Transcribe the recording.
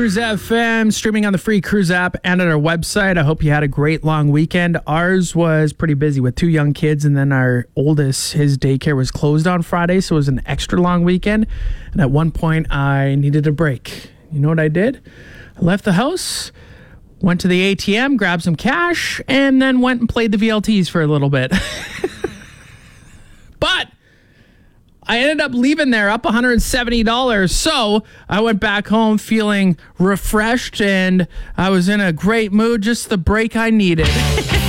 Cruise FM, streaming on the free Cruise app and on our website. I hope you had a great long weekend. Ours was pretty busy with 2 young kids, and then our oldest, his daycare was closed on Friday, so it was an extra long weekend. And at one point, I needed a break. You know what I did? I left the house, went to the ATM, grabbed some cash, and then went and played the VLTs for a little bit. But I ended up leaving there up $170. So I went back home feeling refreshed, and I was in a great mood, just the break I needed.